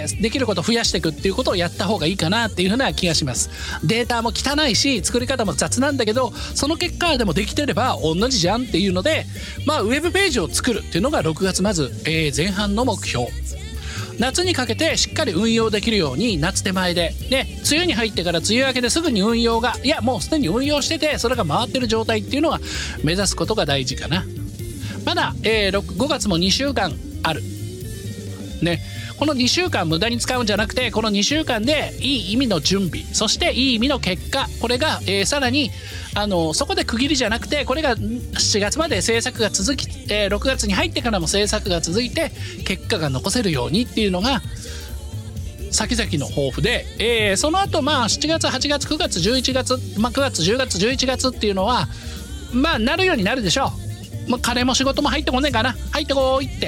できることを増やしていくっていうことをやった方がいいかなっていうふうな気がします。データも汚いし作り方も雑なんだけど、その結果でもできてれば同じじゃんっていうので、ウェブページを作るっていうのが6月まず、前半の目標。夏にかけてしっかり運用できるように夏手前でね、梅雨に入ってから梅雨明けですぐに運用が、いやもうすでに運用しててそれが回ってる状態っていうのが目指すことが大事かな。まだ、5月も2週間あるね。この2週間無駄に使うんじゃなくて、この2週間でいい意味の準備、そしていい意味の結果、これが、さらにそこで区切りじゃなくて、これが7月まで制作が続き、6月に入ってからも制作が続いて結果が残せるようにっていうのが先々の抱負で、その後7月8月9月11月、9月10月11月っていうのはなるようになるでしょう。金も仕事も入ってこねえかな、入ってこいって、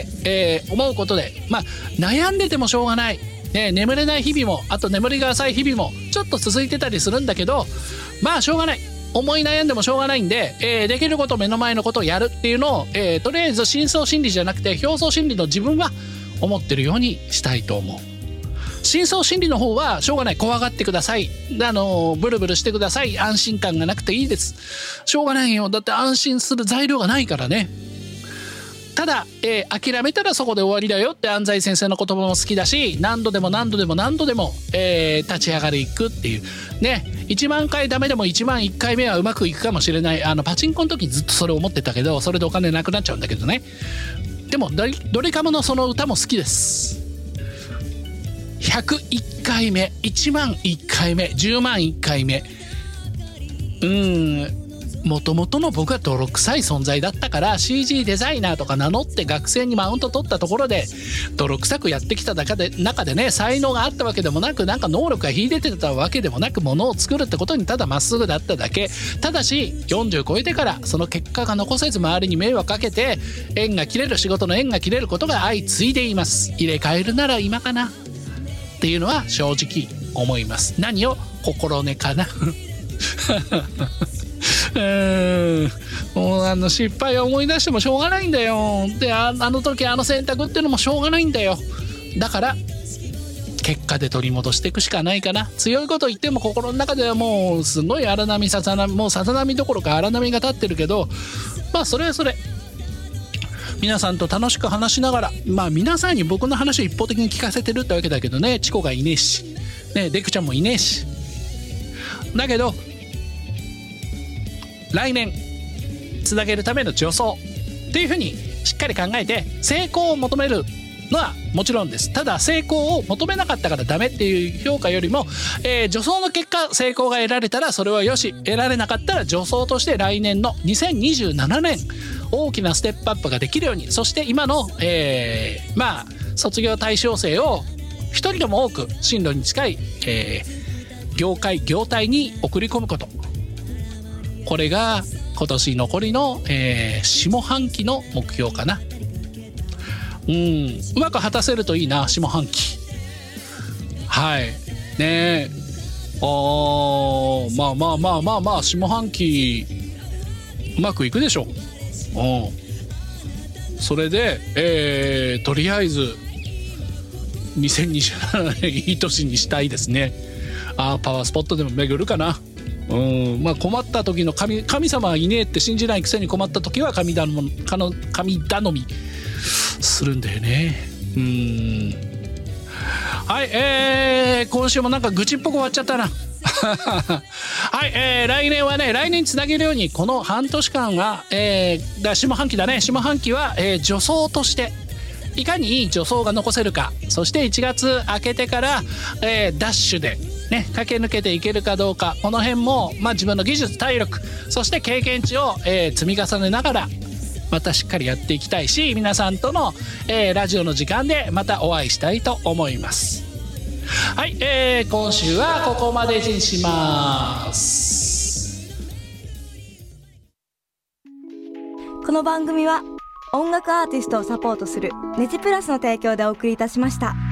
思うことで、悩んでてもしょうがない、眠れない日々も、あと眠りが浅い日々もちょっと続いてたりするんだけど、しょうがない、思い悩んでもしょうがないんで、できること、目の前のことをやるっていうのを、とりあえず深層心理じゃなくて表層心理の自分は思ってるようにしたいと思う。深層心理の方はしょうがない、怖がってください、ブルブルしてください、安心感がなくていいです、しょうがないよ、だって安心する材料がないからね。ただ、諦めたらそこで終わりだよって安西先生の言葉も好きだし、何度でも何度でも何度でも、立ち上がりいくっていうね。1万回ダメでも1万1回目はうまくいくかもしれない。パチンコの時ずっとそれ思ってたけど、それでお金なくなっちゃうんだけどね。でもドリカムのその歌も好きです。101回目、1万1回目、10万1回目、もともとの僕は泥臭い存在だったから、 CG デザイナーとか名乗って学生にマウント取ったところで泥臭くやってきた中でね、才能があったわけでもなく、なんか能力が秀でてたわけでもなく、ものを作るってことにただまっすぐだっただけ。ただし40超えてからその結果が残せず、周りに迷惑かけて縁が切れる、仕事の縁が切れることが相次いでいます。入れ替えるなら今かなっていうのは正直思います。何を心根かなもう失敗を思い出してもしょうがないんだよ。であの時あの選択っていうのもしょうがないんだよ。だから結果で取り戻していくしかないかな。強いこと言っても心の中ではもうすごい荒波さざ波、もうさざ波どころか荒波が立ってるけど、それはそれ、皆さんと楽しく話しながら、皆さんに僕の話を一方的に聞かせてるってわけだけどね、チコがいねえし、デクちゃんもいねえし。だけど来年つなげるための助走っていうふうにしっかり考えて、成功を求めるのはもちろんです。ただ成功を求めなかったからダメっていう評価よりも、助走の結果成功が得られたらそれはよし、得られなかったら助走として来年の2027年大きなステップアップができるように、そして今の、卒業対象生を一人でも多く進路に近い、業態に送り込むこと、これが今年残りの、下半期の目標かな。うまく果たせるといいな、下半期。はいね。下半期うまくいくでしょう。それで、とりあえず2027年いい年にしたいですね。パワースポットでも巡るかな。困った時の神様はいねえって信じないくせに困った時は神頼みするんだよね。はい、今週もなんか愚痴っぽく終わっちゃったなはい、来年はね、来年につなげるようにこの半年間は、下半期だね。下半期は、助走としていかにいい助走が残せるか、そして1月明けてから、ダッシュでね、駆け抜けていけるかどうか、この辺も、自分の技術、体力、そして経験値を、積み重ねながらまたしっかりやっていきたいし、皆さんとの、ラジオの時間でまたお会いしたいと思います。はい、今週はここまでにします。 この番組は音楽アーティストをサポートするネジプラスの提供でお送りいたしました。